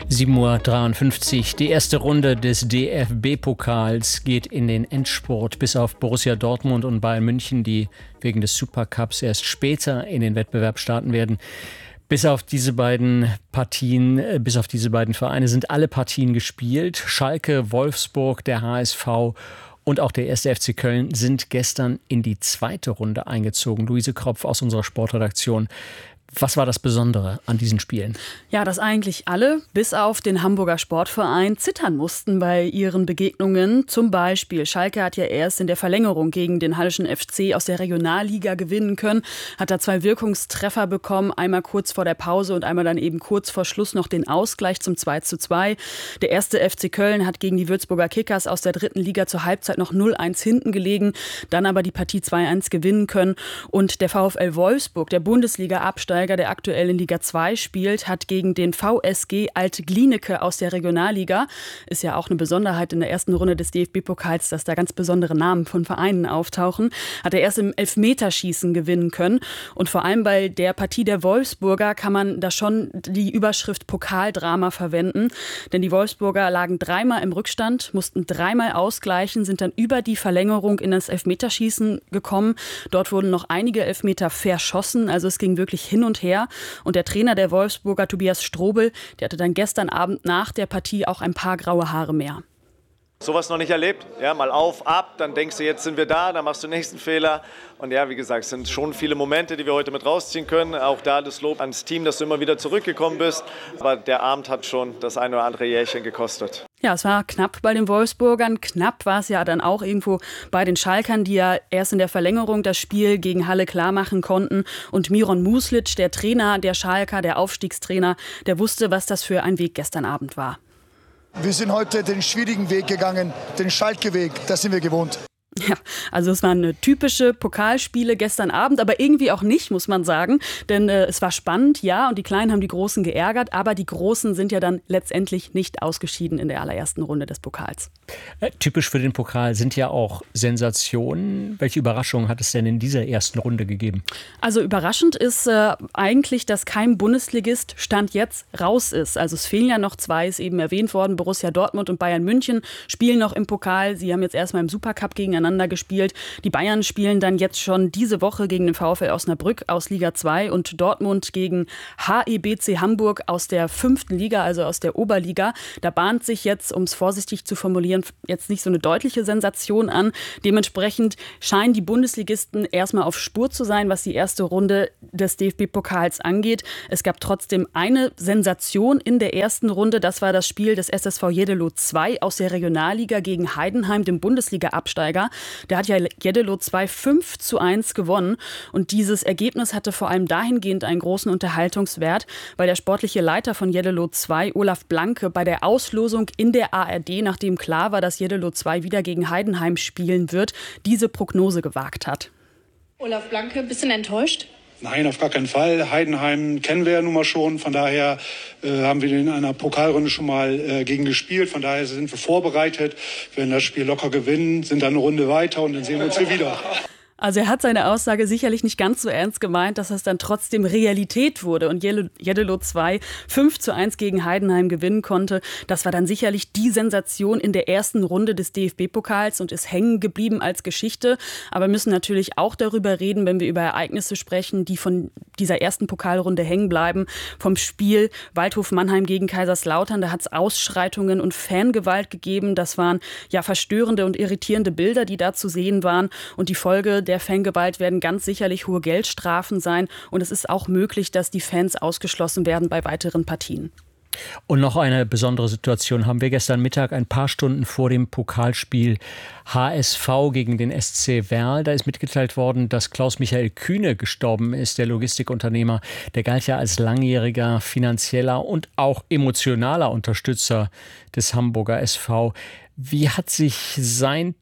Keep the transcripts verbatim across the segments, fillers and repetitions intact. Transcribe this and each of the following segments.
sieben Uhr dreiundfünfzig. Die erste Runde des D F B-Pokals geht in den Endspurt. Bis auf Borussia Dortmund und Bayern München, die wegen des Supercups erst später in den Wettbewerb starten werden. Bis auf diese beiden Partien, bis auf diese beiden Vereine sind alle Partien gespielt. Schalke, Wolfsburg, der H S V und auch der erste F C Köln sind gestern in die zweite Runde eingezogen. Luise Kropf aus unserer Sportredaktion. Was war das Besondere an diesen Spielen? Ja, dass eigentlich alle, bis auf den Hamburger Sportverein, zittern mussten bei ihren Begegnungen. Zum Beispiel, Schalke hat ja erst in der Verlängerung gegen den Hallischen F C aus der Regionalliga gewinnen können, hat da zwei Wirkungstreffer bekommen, einmal kurz vor der Pause und einmal dann eben kurz vor Schluss noch den Ausgleich zum zwei zu zwei. Der erste F C Köln hat gegen die Würzburger Kickers aus der dritten Liga zur Halbzeit noch null eins hinten gelegen, dann aber die Partie zwei eins gewinnen können. Und der VfL Wolfsburg, der Bundesliga-Absteiger, der aktuell in Liga zwei spielt, hat gegen den V S G Alt-Glienicke aus der Regionalliga, ist ja auch eine Besonderheit in der ersten Runde des D F B-Pokals, dass da ganz besondere Namen von Vereinen auftauchen, hat er erst im Elfmeterschießen gewinnen können. Und vor allem bei der Partie der Wolfsburger kann man da schon die Überschrift Pokaldrama verwenden, denn die Wolfsburger lagen dreimal im Rückstand, mussten dreimal ausgleichen, sind dann über die Verlängerung in das Elfmeterschießen gekommen. Dort wurden noch einige Elfmeter verschossen, also es ging wirklich hin und her. Und der Trainer der Wolfsburger, Tobias Strobel, der hatte dann gestern Abend nach der Partie auch ein paar graue Haare mehr. Sowas noch nicht erlebt. Ja, mal auf, ab, dann denkst du, jetzt sind wir da, dann machst du den nächsten Fehler. Und ja, wie gesagt, es sind schon viele Momente, die wir heute mit rausziehen können. Auch da das Lob ans Team, dass du immer wieder zurückgekommen bist. Aber der Abend hat schon das eine oder andere Jährchen gekostet. Ja, es war knapp bei den Wolfsburgern. Knapp war es ja dann auch irgendwo bei den Schalkern, die ja erst in der Verlängerung das Spiel gegen Halle klar machen konnten. Und Miron Muslic, der Trainer der Schalker, der Aufstiegstrainer, der wusste, was das für ein Weg gestern Abend war. Wir sind heute den schwierigen Weg gegangen, den Schalke-Weg, das sind wir gewohnt. Ja, also es waren typische Pokalspiele gestern Abend, aber irgendwie auch nicht, muss man sagen. Denn äh, es war spannend, ja, und die Kleinen haben die Großen geärgert, aber die Großen sind ja dann letztendlich nicht ausgeschieden in der allerersten Runde des Pokals. Äh, typisch für den Pokal sind ja auch Sensationen. Welche Überraschungen hat es denn in dieser ersten Runde gegeben? Also überraschend ist äh, eigentlich, dass kein Bundesligist Stand jetzt raus ist. Also es fehlen ja noch zwei, ist eben erwähnt worden, Borussia Dortmund und Bayern München spielen noch im Pokal. Sie haben jetzt erstmal im Supercup gegeneinander gespielt. Die Bayern spielen dann jetzt schon diese Woche gegen den VfL Osnabrück aus Liga zwei und Dortmund gegen H E B C Hamburg aus der fünften Liga, also aus der Oberliga. Da bahnt sich jetzt, um es vorsichtig zu formulieren, jetzt nicht so eine deutliche Sensation an. Dementsprechend scheinen die Bundesligisten erstmal auf Spur zu sein, was die erste Runde des D F B-Pokals angeht. Es gab trotzdem eine Sensation in der ersten Runde. Das war das Spiel des S S V Jeddelo zwei aus der Regionalliga gegen Heidenheim, dem Bundesliga-Absteiger. Der hat ja Jeddelo zwei fünf zu eins gewonnen. Und dieses Ergebnis hatte vor allem dahingehend einen großen Unterhaltungswert, weil der sportliche Leiter von Jeddelo zwei, Olaf Blanke, bei der Auslosung in der A R D, nachdem klar war, dass Jeddelo zwei wieder gegen Heidenheim spielen wird, diese Prognose gewagt hat. Olaf Blanke, ein bisschen enttäuscht? Nein, auf gar keinen Fall. Heidenheim kennen wir ja nun mal schon. Von daher äh, haben wir in einer Pokalrunde schon mal äh, gegen gespielt. Von daher sind wir vorbereitet. Wir werden das Spiel locker gewinnen, sind dann eine Runde weiter und dann sehen wir uns hier wieder. Also er hat seine Aussage sicherlich nicht ganz so ernst gemeint, dass es dann trotzdem Realität wurde und Jeddelo zwei fünf zu eins gegen Heidenheim gewinnen konnte. Das war dann sicherlich die Sensation in der ersten Runde des D F B-Pokals und ist hängen geblieben als Geschichte. Aber wir müssen natürlich auch darüber reden, wenn wir über Ereignisse sprechen, die von dieser ersten Pokalrunde hängen bleiben. Vom Spiel Waldhof Mannheim gegen Kaiserslautern, da hat es Ausschreitungen und Fangewalt gegeben. Das waren ja verstörende und irritierende Bilder, die da zu sehen waren. Und die Folge der Fangewalt werden ganz sicherlich hohe Geldstrafen sein. Und es ist auch möglich, dass die Fans ausgeschlossen werden bei weiteren Partien. Und noch eine besondere Situation haben wir gestern Mittag, ein paar Stunden vor dem Pokalspiel H S V gegen den S C Werl. Da ist mitgeteilt worden, dass Klaus-Michael Kühne gestorben ist, der Logistikunternehmer. Der galt ja als langjähriger finanzieller und auch emotionaler Unterstützer des Hamburger S V. Wie hat sich sein Tod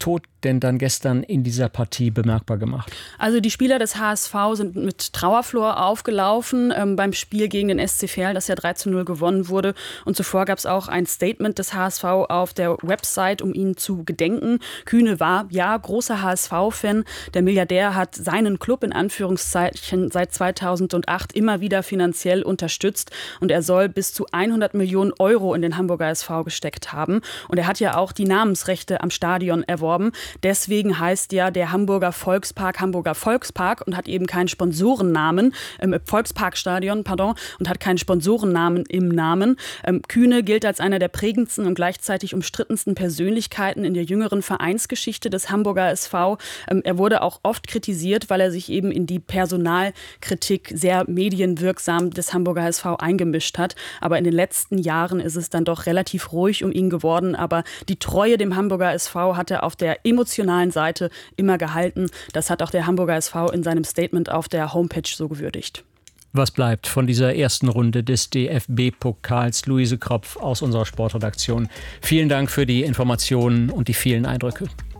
denn dann gestern in dieser Partie bemerkbar gemacht? Also die Spieler des H S V sind mit Trauerflor aufgelaufen ähm, beim Spiel gegen den S C Verl, das ja drei zu null gewonnen wurde. Und zuvor gab es auch ein Statement des H S V auf der Website, um ihn zu gedenken. Kühne war, ja, großer H S V-Fan. Der Milliardär hat seinen Club in Anführungszeichen seit zweitausendacht immer wieder finanziell unterstützt. Und er soll bis zu hundert Millionen Euro in den Hamburger S V gesteckt haben. Und er hat ja auch die Namensrechte am Stadion erworben. Deswegen heißt ja der Hamburger Volkspark Hamburger Volkspark und hat eben keinen Sponsorennamen, ähm, Volksparkstadion, pardon, und hat keinen Sponsorennamen im Namen. Ähm, Kühne gilt als einer der prägendsten und gleichzeitig umstrittensten Persönlichkeiten in der jüngeren Vereinsgeschichte des Hamburger S V. Ähm, er wurde auch oft kritisiert, weil er sich eben in die Personalkritik sehr medienwirksam des Hamburger S V eingemischt hat. Aber in den letzten Jahren ist es dann doch relativ ruhig um ihn geworden. Aber die Treue dem Hamburger S V hat er auf der emotionalen Seite immer gehalten. Das hat auch der Hamburger S V in seinem Statement auf der Homepage so gewürdigt. Was bleibt von dieser ersten Runde des D F B-Pokals? Luise Kropf aus unserer Sportredaktion. Vielen Dank für die Informationen und die vielen Eindrücke.